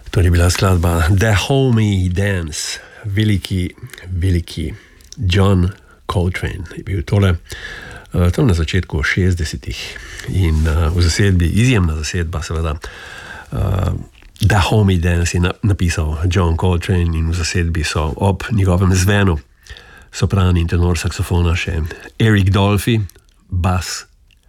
To je bila skladba The Homey Dance, veliki John Coltrane je bil tole tam na začetku 60-ih in v zasedbi, izjemna zasedba seveda, The Homey Dance je napisal John Coltrane in v zasedbi so ob njegovem zvenu sopran in tenor saksofona še Eric Dolphy, bas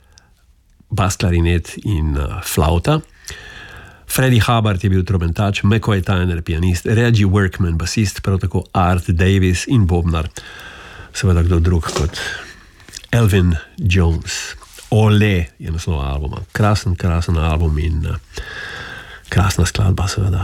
klarinet in flauta. Freddie Hubbard je bil trobentač, McCoy Tyner pianist, Reggie Workman basist, prav tako Art Davis in bobnar. Seveda kdo drug kot Elvin Jones. Ole je naslov albuma. Krasen album in krasna skladba seveda.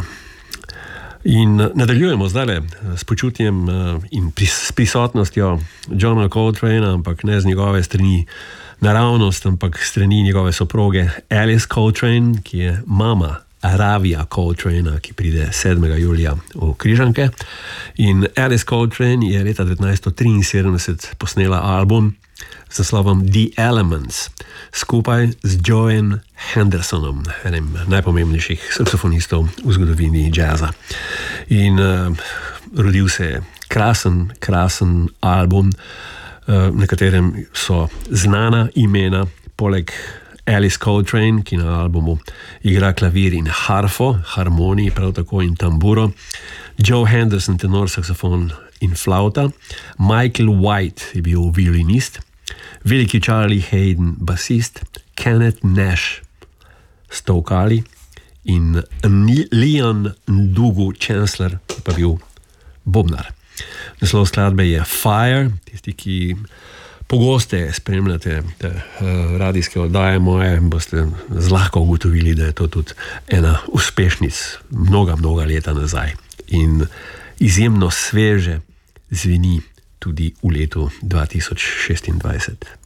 In nadaljujemo zdaj s počutjem in s prisotnostjo Johna Coltrane, ampak ne z njegove strani naravnost, ampak strani njegove soproge Alice Coltrane, ki je mama Ravija Coltrana, ki pride 7. julija v Križanke. In Alice Coltrane je leta 1973 posnela album z naslovom The Elements skupaj z Joan Hendersonom, enim najpomembnejših saksofonistov v zgodovini jazza. In rodil se je krasen album, na katerem so znana imena, poleg Alice Coltrane, ki na albumu igra klavir in harmonij, prav tako in tamburo, Joe Henderson, tenor saksofon in flauta, Michael White je bil violinist, veliki Charlie Hayden basist, Kenneth Nash stokali in Leon Ndugu Chancellor pa bil bobnar. Naslov skladbe je Fire. Tisti, ki pogoste spremljate radijske oddaje moje, boste zlahka ugotovili, da je to tudi ena uspešnic mnoga leta nazaj in izjemno sveže zveni tudi v letu 2026.